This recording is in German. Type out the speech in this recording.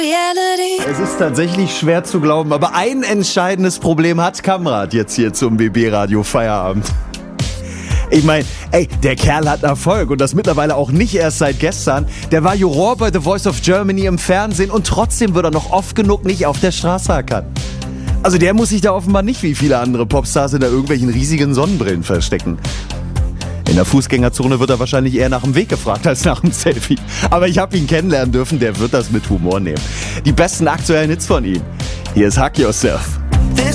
Es ist tatsächlich schwer zu glauben, aber ein entscheidendes Problem hat Kamrat jetzt hier zum BB-Radio Feierabend. Ich meine, der Kerl hat Erfolg und das mittlerweile auch nicht erst seit gestern. Der war Juror bei The Voice of Germany im Fernsehen und trotzdem wird er noch oft genug nicht auf der Straße erkannt. Also der muss sich da offenbar nicht wie viele andere Popstars in irgendwelchen riesigen Sonnenbrillen verstecken. In der Fußgängerzone wird er wahrscheinlich eher nach dem Weg gefragt als nach dem Selfie. Aber ich habe ihn kennenlernen dürfen, der wird das mit Humor nehmen. Die besten aktuellen Hits von ihm. Hier ist Hug Yourself.